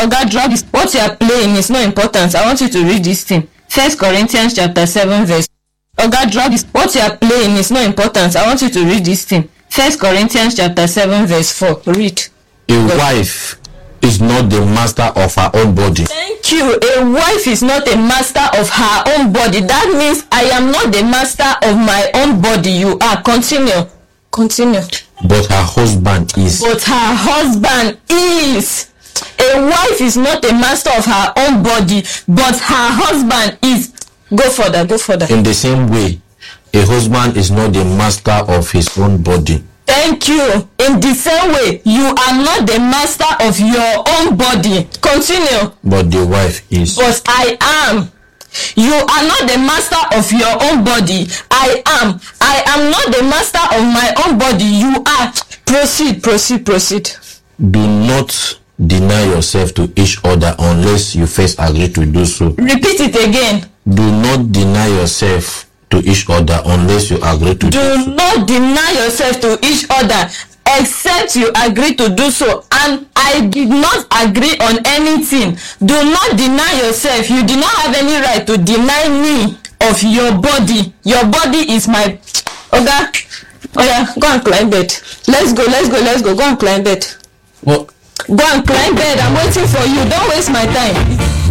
Oga, drop this. What you are playing is not important. I want you to read this thing. 1 Corinthians chapter 7 verse. Oga, drop this. What you are playing is not important. I want you to read this thing. 1 Corinthians chapter 7 verse 4. Read. A wife is not the master of her own body. Thank you. A wife is not a master of her own body. That means I am not the master of my own body. You are. Continue. Continue. But her husband is. But her husband is. A wife is not a master of her own body, but her husband is. Go further, go further. In the same way, a husband is not the master of his own body. Thank you. In the same way, you are not the master of your own body. Continue. But the wife is. But I am. You are not the master of your own body. I am. I am not the master of my own body. You are. Proceed, proceed, proceed. Do not deny yourself to each other unless you first agree to do so. Repeat it again. Do not deny yourself to each other unless you agree to do so. Do not deny yourself to each other except you agree to do so. And I did not agree on anything. Do not deny yourself. You do not have any right to deny me of your body. Your body is my. Okay? Oh yeah, go and climb bed. Let's go, let's go, let's go. Go and climb bed. What? Go and climb bed. I'm waiting for you. Don't waste my time.